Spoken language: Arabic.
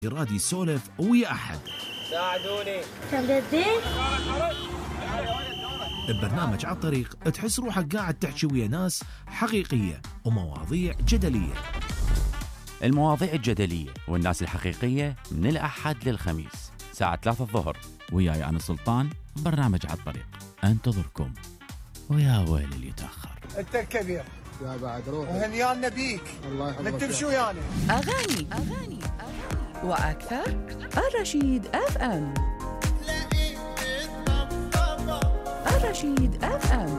يراد يسولف ويا أحد. ساعدوني. كم جدين؟ ببرنامج على الطريق تحس روحك قاعد تحكي ويا ناس حقيقية ومواضيع جدلية. المواضيع الجدلية والناس الحقيقية من الأحد للخميس ساعة 3 الظهر، وياي أنا سلطان. برنامج على الطريق انتظركم، ويا ويل اللي يتأخر. انت الكبير يا بعد روح وهنيان نبيك. الله يحفظك. نكتب شو يعني أغاني وأكثر. الرشيد FM. الرشيد FM.